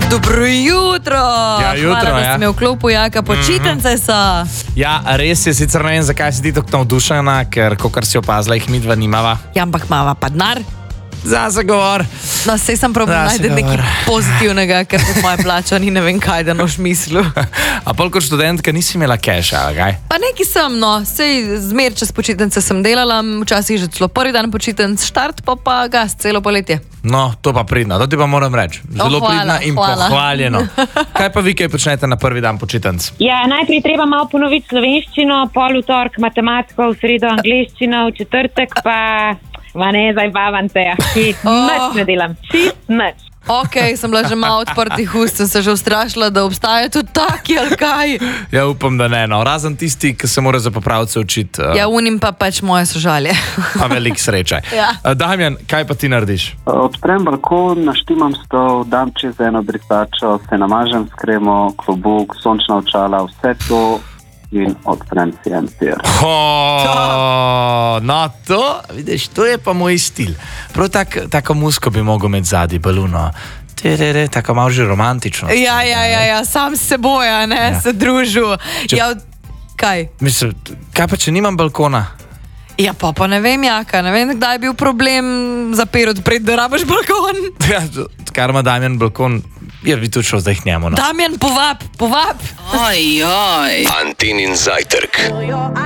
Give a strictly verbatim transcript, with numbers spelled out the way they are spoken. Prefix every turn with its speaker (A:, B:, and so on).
A: Dobro jutro!
B: Ja, jutro,
A: Hvala, da
B: ja.
A: si me vklopil, jaka počitnice so.
B: Ja, res je, sicer ne vem, zakaj si ti tako navdušena, ker, kakor si opazila, jih midva nimava.
A: Ja, ampak mava pa denar.
B: Zase govor.
A: No, sej sem probil
B: Zase
A: najti nekaj
B: govor.
A: pozitivnega, ker pod moja plača ni ne vem kaj, da noš mislil.
B: A pol kot študentka nisi imela keša, ali kaj?
A: Pa neki sem, no, sej zmer čez počitnice sem delala, včasih že celo prvi dan počitnic, štart pa pa gas celo poletje.
B: No, to pa pridno, to ti pa moram reči. Zelo
A: Oh, hvala,
B: pridna in
A: hvala.
B: pohvaljeno. Kaj pa vi, kaj počnete na prvi dan počitnic?
C: Ja, najprej treba malo ponoviti slovenščino, pol v torek matematiko, v sredo angleščino, v četrtek pa, ma ne, zdaj bavam se, čist nič ne delam, čist nič.
A: Ok, sem bila že malo odprtih ust, sem se že ustrašila, da obstaja tudi taki ali kaj.
B: Ja, upam, da ne, no. Razen tisti, ki se mora za popravce učiti. Uh,
A: Ja, unim pa pač moje sožalje.
B: pa velik sreče.
A: Ja.
B: Uh, Damjan, kaj pa ti narediš?
D: Odprem balkon, naštimam stol, dam čez eno brisačo, se namažem s kremo, klobuk, sončna očala, vse to in odprem si en sir.
B: Oh, no, to, vidiš, to je pa moj stil. Prav tak, tako musko bi mogel imeti zadnji baluno. Terere, tako malo že romantično.
A: Ja, ja, ja, ja, sam s seboj, a ne,
B: Ja.
A: se družil.
B: Če-
A: Ja, kaj?
B: Mislim, kaj pa, če nimam balkona?
A: Ja, pa pa ne vem, jaka, ne vem, kdaj je bil problem zapir odpred, da rabiš balkon.
B: Ja, kar ima Damjan balkon, je bi tudi šel zdaj k njemu. No.
A: Damjan, povab, povab.
E: Antinin zajtrk.